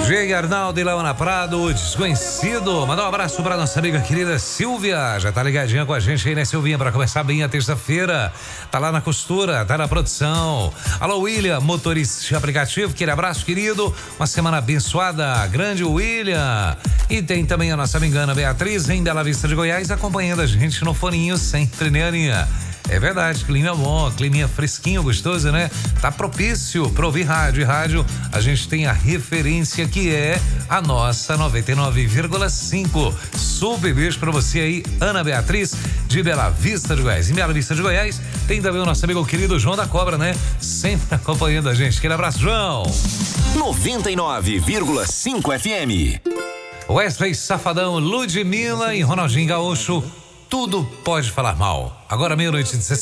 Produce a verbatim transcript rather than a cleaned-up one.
G. Arnaldo e Laona Prado, desconhecido. Mandar um abraço para nossa amiga querida Silvia. Já tá ligadinha com a gente aí, né, Silvinha? Para começar bem a terça-feira. Tá lá na costura, tá na produção. Alô, William, motorista de aplicativo. Aquele abraço, querido. Uma semana abençoada. Grande William. E tem também a nossa amigana Beatriz, em Bela Vista de Goiás, acompanhando a gente no foninho sempre, né, Aninha? É verdade, clima bom, climinha fresquinho, gostoso, né? Tá propício para ouvir rádio. E rádio, a gente tem a referência que é a nossa noventa e nove vírgula cinco. Super beijo pra você aí, Ana Beatriz, de Bela Vista de Goiás. Em Bela Vista de Goiás, tem também o nosso amigo querido João da Cobra, né? Sempre acompanhando a gente. Aquele abraço, João. noventa e nove vírgula cinco F M. Wesley Safadão, Ludmilla e Ronaldinho Gaúcho. Tudo pode falar mal. Agora meia-noite de